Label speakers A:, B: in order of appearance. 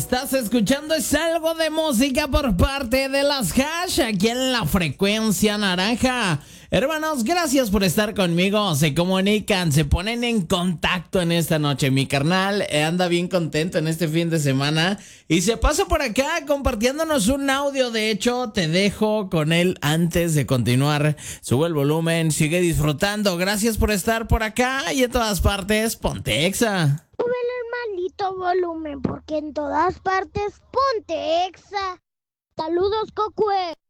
A: Estás escuchando Es Algo de Música por parte de las Hash aquí en la frecuencia naranja. Hermanos, gracias por estar conmigo. Se comunican, se ponen en contacto en esta noche. Mi carnal anda bien contento en este fin de semana y se pasa por acá compartiéndonos un audio. De hecho, te dejo con él antes de continuar. Sube el volumen, sigue disfrutando. Gracias por estar por acá y en todas partes. Ponte Exa.
B: Súbele el maldito volumen porque en todas partes ponte Exa. Saludos, Cocue.